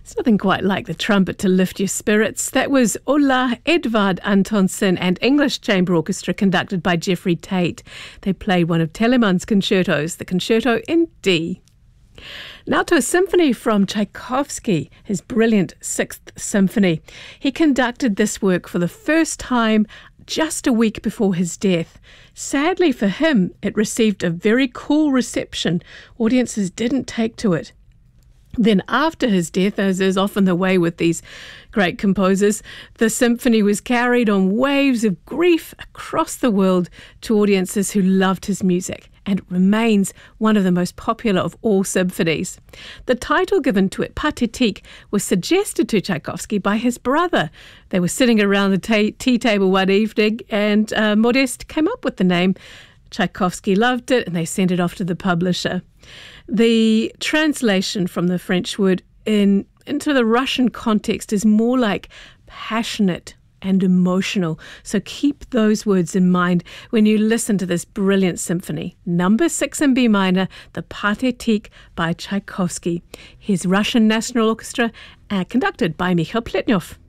It's nothing quite like the trumpet to lift your spirits. That was Ola Edvard Antonsen and English Chamber Orchestra conducted by Jeffrey Tate. They played one of Telemann's concertos, the Concerto in D. Now to a symphony from Tchaikovsky, his brilliant Sixth Symphony. He conducted this work for the first time just a week before his death. Sadly for him, it received a very cool reception. Audiences didn't take to it. Then after his death, as is often the way with these great composers, the symphony was carried on waves of grief across the world to audiences who loved his music, and it remains one of the most popular of all symphonies. The title given to it, Pathétique, was suggested to Tchaikovsky by his brother. They were sitting around the tea table one evening, and Modeste came up with the name. Tchaikovsky loved it, and they sent it off to the publisher. The translation from the French word into the Russian context is more like passionate and emotional. So keep those words in mind when you listen to this brilliant symphony. Number 6 in B minor, the Pathétique by Tchaikovsky. His Russian National Orchestra, conducted by Mikhail Pletnyov.